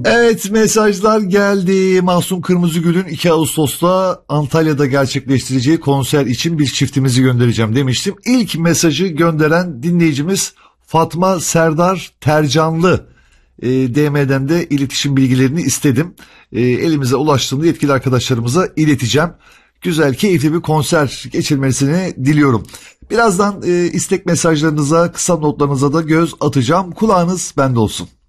Evet, mesajlar geldi. Mahsun Kırmızıgül'ün 2 Ağustos'ta Antalya'da gerçekleştireceği konser için bir çiftimizi göndereceğim demiştim. İlk mesajı gönderen dinleyicimiz Fatma Serdar Tercanlı. DM'den de iletişim bilgilerini istedim. Elimize ulaştığında yetkili arkadaşlarımıza ileteceğim. Güzel, keyifli bir konser geçirmesini diliyorum. Birazdan istek mesajlarınıza, kısa notlarınıza da göz atacağım. Kulağınız bende olsun.